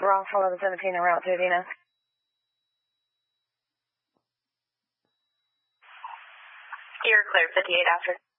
Ross 1117 en route to Adina. You're clear, 58 after.